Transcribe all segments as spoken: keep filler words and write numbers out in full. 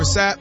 Sap.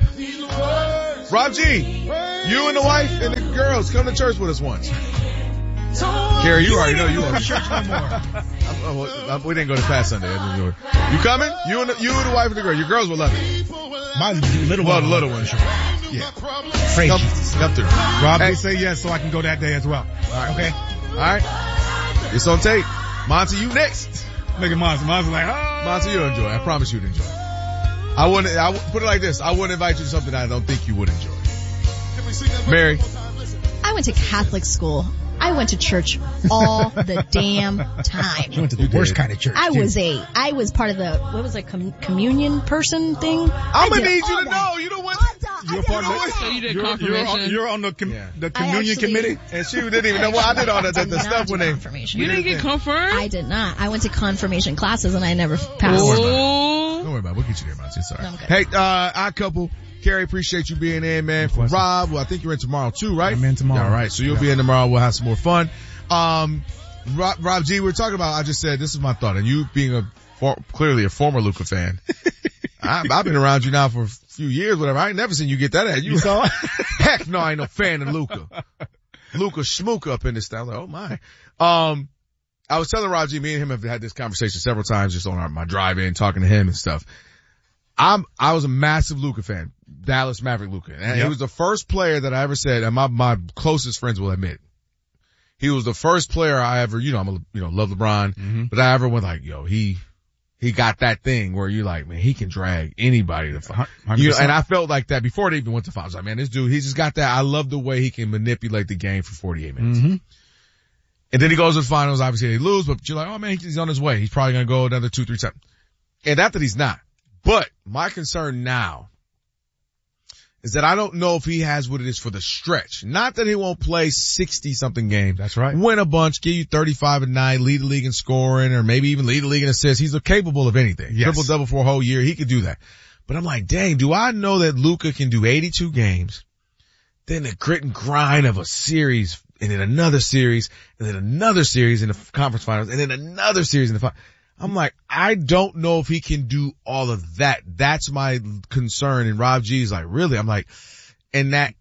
Rob G, you and the wife and the girls come to church with us once. Carrie, you already know you are. Church no more. We didn't go to past Sunday. You coming? You and the, you and the wife and the girl. Your girls will love it. My little well, one. the little one. Sure. Yeah. Crazy. Come, come through. Rob, hey. they say yes, so I can go that day as well. All right. Okay. All right. It's on tape. Monty, you next. Look at Monty. Monty's like, oh. Monty, you'll enjoy. I promise you'd enjoy. I wouldn't, I would put it like this. I wouldn't invite you to something I don't think you would enjoy. Mary. I went to Catholic school. I went to church all the damn time. You went to the worst kind of church. I too. was a, I was part of the, what was it, com- communion person thing? I'm gonna need you to that. know. You know what? You're part of So you did you're, confirmation. you're, on, you're on the, com- Yeah. the communion actually- committee. And she didn't even know what I did all that, the, the Did stuff not when do they, confirmation. You didn't get confirmed? I did not. I went to confirmation classes and I never passed. Oh. don't worry about it. We'll get you there, Monty. It's all right. I'm good. Hey, uh, our couple. Carrie, appreciate you being in, man. For Rob, well, I think you're in tomorrow too, right? I'm in tomorrow. Yeah, all right. So you'll Yeah. be in tomorrow. We'll have some more fun. Um, Rob, Rob G, we were talking about, I just said, this is my thought, and you being a, for, clearly a former Luka fan. I, I've been around you now for a few years, whatever. I ain't never seen you get that at you. You saw it? Heck no, I ain't no fan of Luka. Luka Schmooka up in this style. Like, oh my. Um, I was telling Rob G, me and him have had this conversation several times just on our, my drive in, talking to him and stuff. I'm, I was a massive Luka fan. Dallas Maverick Luka. And Yep. he was the first player that I ever said, and my, my closest friends will admit, he was the first player I ever, you know, I'm a, you know, love LeBron, Mm-hmm. but I ever went like, yo, he, he got that thing where you're like, man, he can drag anybody to fight. You know, and I felt like that before they even went to finals. Like, man, this dude, he's just got that. I love the way he can manipulate the game for forty-eight minutes. Mm-hmm. And then he goes to the finals. Obviously they lose, but you're like, oh man, he's on his way. He's probably going to go another two, three times. And after he's not. But my concern now is that I don't know if he has what it is for the stretch. Not that he won't play sixty something games. That's right. Win a bunch, give you thirty-five and nine, lead the league in scoring, or maybe even lead the league in assists. He's capable of anything. Yes. Triple double for a whole year. He could do that. But I'm like, dang, do I know that Luka can do eighty-two games, then the grit and grind of a series, and then another series, and then another series in the conference finals, and then another series in the finals. I'm like, I don't know if he can do all of that. That's my concern. And Rob G's like, really? I'm like, and that,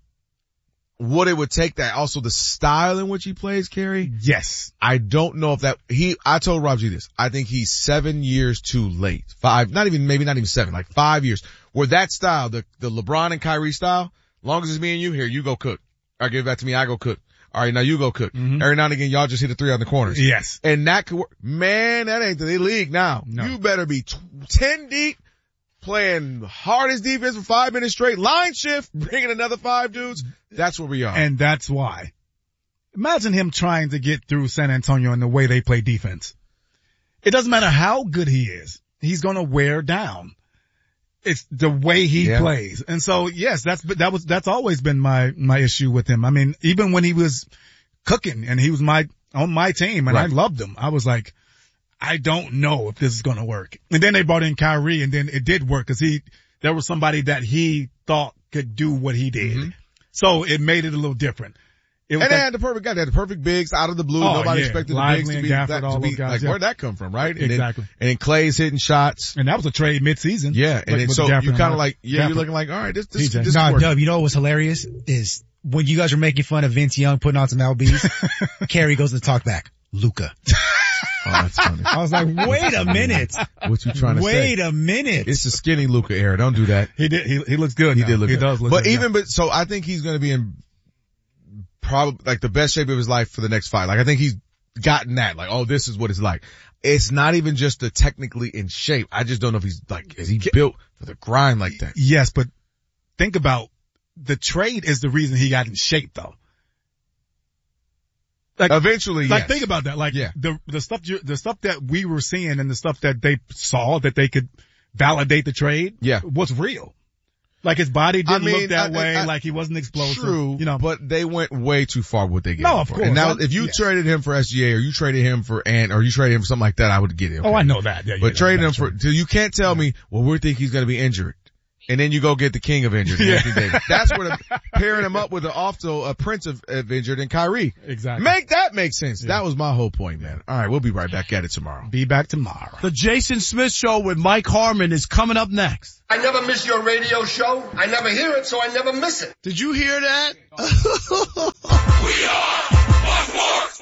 what it would take, that also the style in which he plays, Kerry. Yes. I don't know if that, he, I told Rob G this. I think he's seven years too late. Five, not even, maybe not even seven, like five years. Where that style, the, the LeBron and Kyrie style, long as it's me and you, here, you go cook. Or give it back to me, I go cook. All right, now you go cook. Mm-hmm. Every now and again, y'all just hit a three on the corners. Yes. And that could work. Man, that ain't the league now. No. You better be t- ten deep, playing hardest defense for five minutes straight, line shift, bringing another five dudes. That's where we are. And that's why. Imagine him trying to get through San Antonio in the way they play defense. It doesn't matter how good he is. He's going to wear down. It's the way he Yeah. plays. And so, yes, that's, that was, that's always been my, my issue with him. I mean, even when he was cooking and he was my, on my team and Right. I loved him, I was like, I don't know if this is going to work. And then they brought in Kyrie and then it did work because he, there was somebody that he thought could do what he did. Mm-hmm. So it made it a little different. It was And they that- had the perfect guy. They had the perfect bigs out of the blue. Oh, Nobody yeah. expected the Lively bigs to and be Gafford, that, all to be those guys, like, yeah. where'd that come from, right? And Exactly. Then, and then Clay's hitting shots. And that was a trade mid-season. Yeah. Like, And then with so Gafford you and kind all of like, yeah, Gafford. you're looking like, all right, this, this, T J. this Nah, works. Dub, you know what's hilarious is when you guys are making fun of Vince Young putting on some L Bs, Kerry goes to talk back. Luka. Oh, that's funny. I was like, wait a minute. What you trying to Wait say? a minute. It's the skinny Luka era. Don't do that. He did, he, he looks good He now. did look He good. does look but good. even, but so I think he's going to be in probably like the best shape of his life for the next fight. Like I think he's gotten that. Like, oh, this is what it's like. It's not even just the technically in shape. I just don't know if he's like, is he built for the grind like that? Yes, but think about the trade is the reason he got in shape though. Like, Eventually, like yes. think about that. Like Yeah. the, the stuff, you, the stuff that we were seeing and the stuff that they saw that they could validate the trade. Yeah. Was real. Like his body didn't I mean, look that I- way. I- like he wasn't explosive. True, You know, but they went way too far with what they gave No, him of for. course. And now, I- if you yes. traded him for S G A or you traded him for Ant or you traded him for something like that, I would get it. oh, I know that. Yeah, But yeah, trading him that's for, true. so you can't tell me, well, we think he's going to be injured. And then you go get the king of injured, yeah. Anthony Davis. That's where the, pairing him up with the also a prince of, of injured and Kyrie. Exactly. Make that make sense. Yeah. That was my whole point, man. All right, we'll be right back at it tomorrow. Be back tomorrow. The Jason Smith Show with Mike Harmon is coming up next. I never miss your radio show. I never hear it, so I never miss it. Did you hear that? We are Buckmore.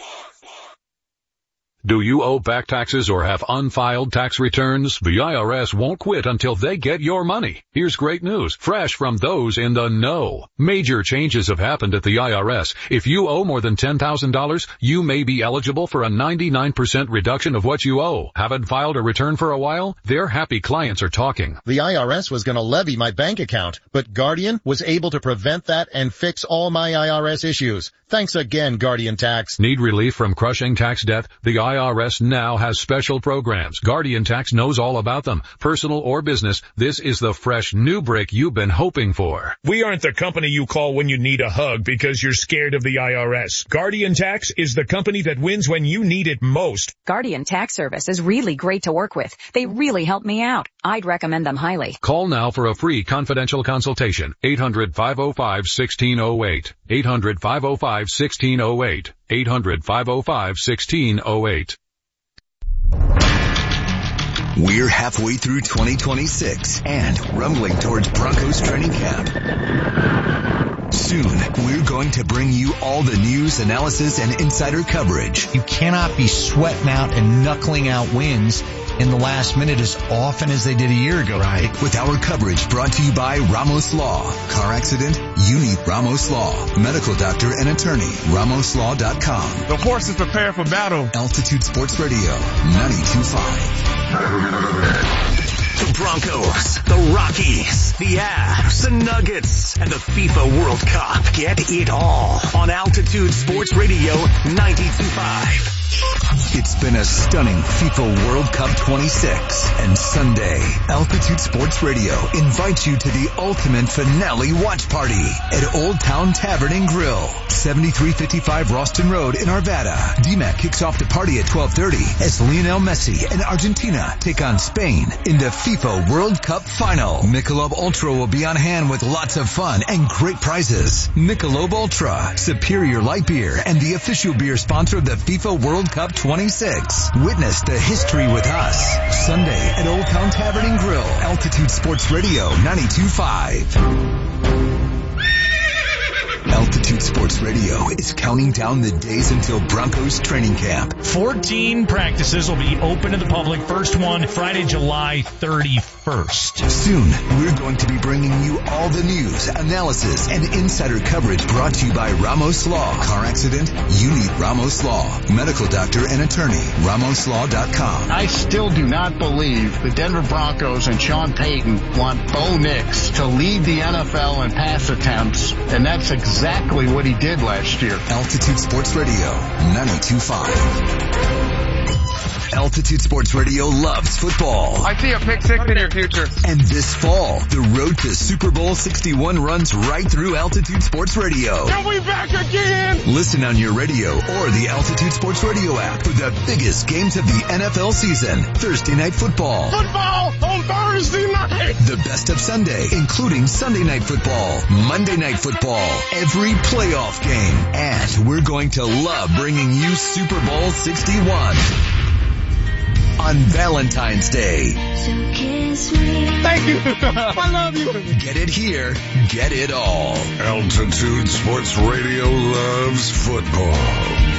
Do you owe back taxes or have unfiled tax returns? The I R S won't quit until they get your money. Here's great news, fresh from those in the know. Major changes have happened at the I R S. If you owe more than ten thousand dollars, you may be eligible for a ninety-nine percent reduction of what you owe. Haven't filed a return for a while? Their happy clients are talking. The I R S was going to levy my bank account, but Guardian was able to prevent that and fix all my I R S issues. Thanks again, Guardian Tax. Need relief from crushing tax debt? The I R S now has special programs. Guardian Tax knows all about them. Personal or business, this is the fresh new break you've been hoping for. We aren't the company you call when you need a hug because you're scared of the I R S. Guardian Tax is the company that wins when you need it most. Guardian Tax Service is really great to work with. They really help me out. I'd recommend them highly. Call now for a free confidential consultation. eight hundred, five oh five, one six oh eight. eight hundred, five oh five, one six oh eight. eight hundred, five oh five, one six oh eight. We're halfway through twenty twenty-six and rumbling towards Broncos training camp. Soon, we're going to bring you all the news, analysis, and insider coverage. You cannot be sweating out and knuckling out wins in the last minute as often as they did a year ago. Right. With our coverage brought to you by Ramos Law. Car accident? You need Ramos Law. Medical doctor and attorney. Ramos Law dot com. The horses prepare for battle. Altitude Sports Radio, ninety-two point five. The Broncos, the Rockies, the Avs, the Nuggets, and the FIFA World Cup. Get it all on Altitude Sports Radio ninety-two point five. It's been a stunning FIFA World Cup twenty-six, and Sunday, Altitude Sports Radio invites you to the ultimate finale watch party at Old Town Tavern and Grill, seventy-three fifty-five Ralston Road in Arvada. D MAC kicks off the party at twelve thirty as Lionel Messi and Argentina take on Spain in the FIFA World Cup final. Michelob Ultra will be on hand with lots of fun and great prizes. Michelob Ultra, superior light beer and the official beer sponsor of the FIFA World Cup twenty-six. Witness the history with us. Sunday at Old Town Tavern and Grill, Altitude Sports Radio ninety-two point five. Altitude Sports Radio is counting down the days until Broncos training camp. fourteen practices will be open to the public. First one Friday, July thirty-first. Soon, we're going to be bringing you all the news, analysis, and insider coverage brought to you by Ramos Law. Car accident? You need Ramos Law. Medical doctor and attorney. Ramos Law dot com. I still do not believe the Denver Broncos and Sean Payton want Bo Nix to lead the N F L in pass attempts, and that's exactly Exactly what he did last year. Altitude Sports Radio, ninety-two point five. Altitude Sports Radio loves football. I see a pick six in your future. And this fall, the road to Super Bowl sixty-one runs right through Altitude Sports Radio. Are we back again? Listen on your radio or the Altitude Sports Radio app for the biggest games of the N F L season. Thursday Night Football. Football on Thursday night. The best of Sunday, including Sunday Night Football, Monday Night Football, every playoff game. And we're going to love bringing you Super Bowl sixty-one. On Valentine's Day. Thank you. I love you. Get it here. Get it all. Altitude Sports Radio loves football.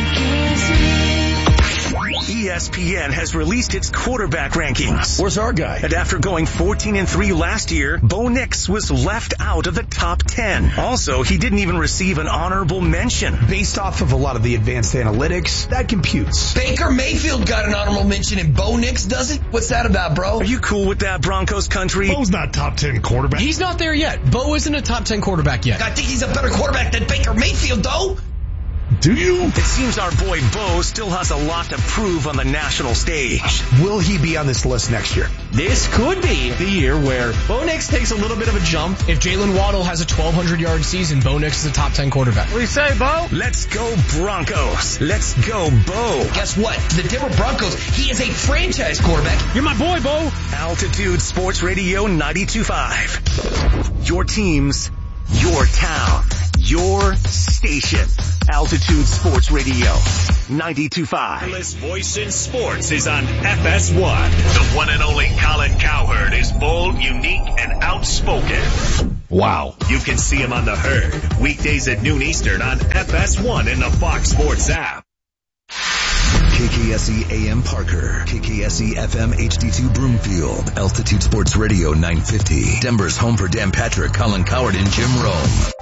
E S P N has released its quarterback rankings. Where's our guy? And after going fourteen and three last year, Bo Nix was left out of the top ten. Also, he didn't even receive an honorable mention. Based off of a lot of the advanced analytics, that computes. Baker Mayfield got an honorable mention and Bo Nix doesn't? What's that about, bro? Are you cool with that, Broncos country? Bo's not top ten quarterback. He's not there yet. Bo isn't a top ten quarterback yet. I think he's a better quarterback than Baker Mayfield, though. Do you? It seems our boy Bo still has a lot to prove on the national stage. Will he be on this list next year? This could be the year where Bo Nix takes a little bit of a jump. If Jalen Waddle has a twelve hundred yard season, Bo Nix is a top ten quarterback. What do you say, Bo? Let's go Broncos. Let's go Bo. Guess what? The Denver Broncos, he is a franchise quarterback. You're my boy, Bo. Altitude Sports Radio ninety-two point five. Your teams, your town, your station. Altitude Sports Radio ninety-two point five. This voice in sports is on F S one. The one and only Colin Cowherd is bold, unique, and outspoken. Wow. You can see him on The Herd, weekdays at noon Eastern on F S one and the Fox Sports app. K K S E A M Parker, K K S E F M H D two Broomfield, Altitude Sports Radio nine fifty, Denver's home for Dan Patrick, Colin Cowherd, and Jim Rome.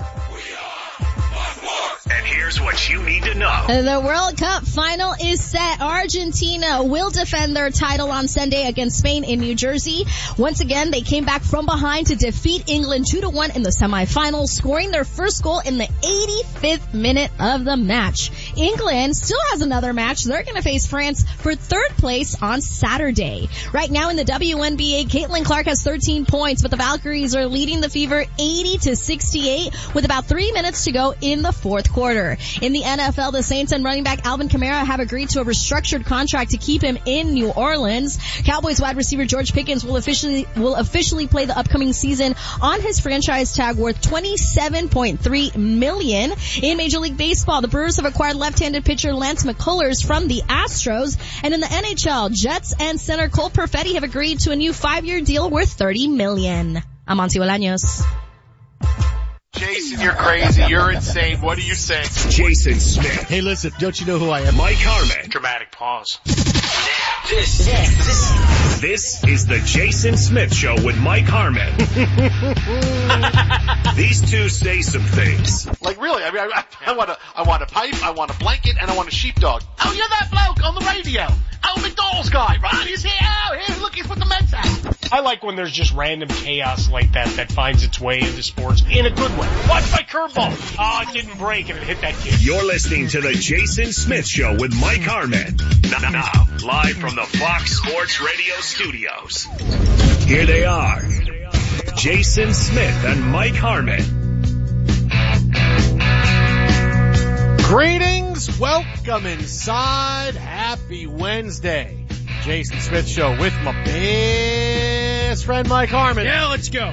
And here's what you need to know. The World Cup final is set. Argentina will defend their title on Sunday against Spain in New Jersey. Once again, they came back from behind to defeat England two to one in the semifinals, scoring their first goal in the eighty-fifth minute of the match. England still has another match. They're going to face France for third place on Saturday. Right now in the W N B A, Caitlin Clark has thirteen points, but the Valkyries are leading the Fever eighty to sixty-eight with about three minutes to go in the fourth quarter. In the N F L, the Saints and running back Alvin Kamara have agreed to a restructured contract to keep him in New Orleans. Cowboys wide receiver George Pickens will officially will officially play the upcoming season on his franchise tag worth twenty-seven point three million dollars. In Major League Baseball, the Brewers have acquired left-handed pitcher Lance McCullers from the Astros. And in the N H L, Jets and center Cole Perfetti have agreed to a new five-year deal worth thirty million dollars. I'm Amancio Bolaños. Jason, you're crazy. You're insane. What do you say? Jason Smith. Hey, listen, don't you know who I am? Mike Harmon. Dramatic pause. This, this, this is the Jason Smith Show with Mike Harmon. These two say some things. Like really, I mean, I, I want a, I want a pipe, I want a blanket, and I want a sheepdog. Oh, you're that bloke on the radio. Oh, McDonald's guy, right? He's here. Oh, here, look, he's with the Mets hat. I like when there's just random chaos like that that finds its way into sports in a good way. Watch my curveball. Oh, it didn't break and it hit that kid. You're listening to the Jason Smith Show with Mike Harmon. Now, now, live from the Fox Sports Radio studios. Here they are, Jason Smith and Mike Harmon. Greetings, welcome inside, happy Wednesday. Jason Smith Show with my best friend Mike Harmon. Yeah, let's go.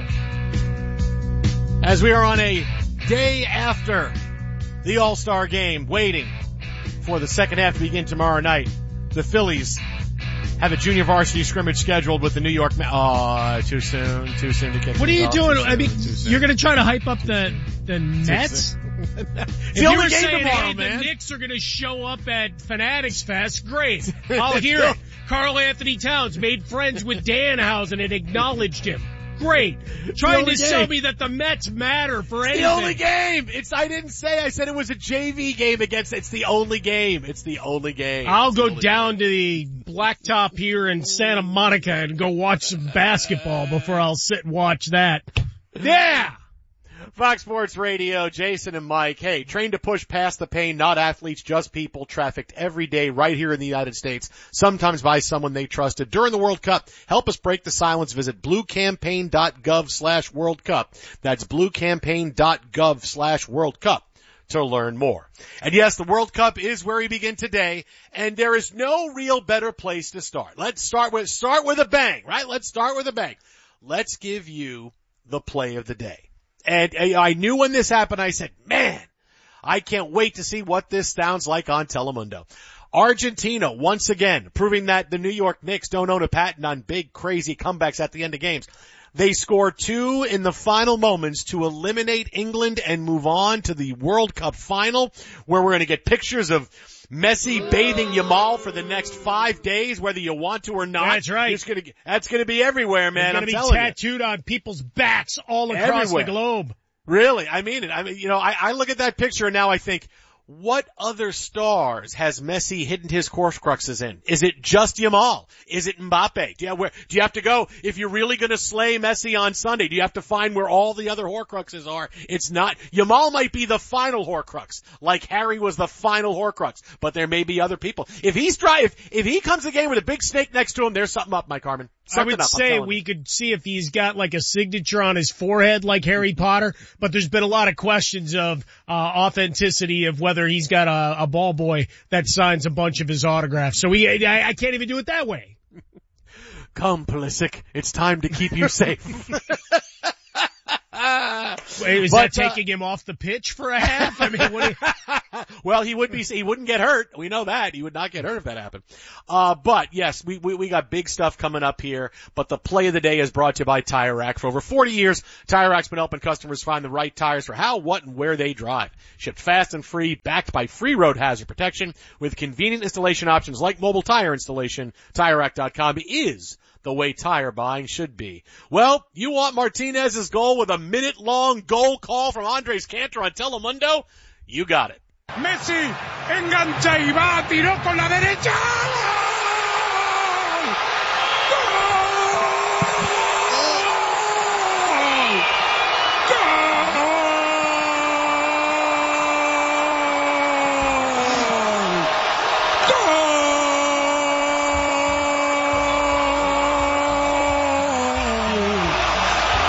As we are on a day after the All-Star game, waiting for the second half to begin tomorrow night, the Phillies have a junior varsity scrimmage scheduled with the New York Mets. Oh, too soon, too soon to kick. What are you off. doing? I mean, you're going to try to hype up the the Mets? If you only were game saying, tomorrow, hey, man. the Knicks are going to show up at Fanatics Fest, great. I'll hear it. Carl Anthony Towns made friends with Danhausen and acknowledged him. Great. Trying to sell me that the Mets matter for it's anything. the only game. It's, I didn't say, I said it was a J V game against, it's the only game. It's the only game. I'll it's go down to the blacktop here in Santa Monica and go watch some basketball before I'll sit and watch that. Yeah! Fox Sports Radio, Jason and Mike. Hey, trained to push past the pain, not athletes, just people, trafficked every day right here in the United States, sometimes by someone they trusted. During the World Cup, help us break the silence. Visit bluecampaign.gov slash World Cup. That's bluecampaign.gov slash World Cup to learn more. And yes, the World Cup is where we begin today, and there is no real better place to start. Let's start with, start with a bang, right? Let's start with a bang. Let's give you the play of the day. And I knew when this happened, I said, man, I can't wait to see what this sounds like on Telemundo. Argentina, once again, proving that the New York Knicks don't own a patent on big, crazy comebacks at the end of games. They score two in the final moments to eliminate England and move on to the World Cup final, where we're going to get pictures of Messi bathing Yamal for the next five days, whether you want to or not. That's right. It's gonna, that's going to be everywhere, man. It's going I'm to be telling tattooed you. on people's backs all across Everywhere. the globe. Really? I mean it. I mean, you know, I, I look at that picture and now I think, what other stars has Messi hidden his Horcruxes in? Is it just Yamal? Is it Mbappe? Do you, where, do you have to go, if you're really going to slay Messi on Sunday, do you have to find where all the other Horcruxes are? It's not. Yamal might be the final Horcrux, like Harry was the final Horcrux, but there may be other people. If he's dry, if, if he comes to the game with a big snake next to him, there's something up, Mike Harmon. Something I would up, say we you. could see if he's got like a signature on his forehead like Harry Potter, but there's been a lot of questions of uh authenticity of whether he's got a, a ball boy that signs a bunch of his autographs. So we, I, I can't even do it that way. Come, Pulisic, it's time to keep you safe. Wait, is but, that taking uh, him off the pitch for a half? I mean, what you... well, he would be, he wouldn't get hurt. We know that. He would not get hurt if that happened. Uh, but yes, we, we, we got big stuff coming up here, but the play of the day is brought to you by Tire Rack. For over forty years, Tire Rack's been helping customers find the right tires for how, what, and where they drive. Shipped fast and free, backed by free road hazard protection with convenient installation options like mobile tire installation. Tire Rack dot com is the way tire buying should be. Well, you want Martinez's goal with a minute-long goal call from Andres Cantor on Telemundo? You got it. Messi engancha y va, tiró con la derecha.